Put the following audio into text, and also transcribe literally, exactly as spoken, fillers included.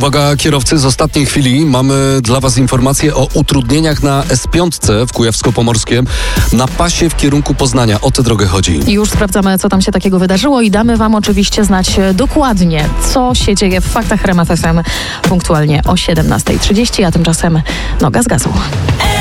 Uwaga kierowcy, z ostatniej chwili mamy dla Was informacje o utrudnieniach na S pięć w Kujawsko-Pomorskiem na pasie w kierunku Poznania. O tę drogę chodzi. I już sprawdzamy, co tam się takiego wydarzyło i damy Wam oczywiście znać dokładnie, co się dzieje w Faktach R M F F M punktualnie o siedemnasta trzydzieści, a tymczasem noga z gazu.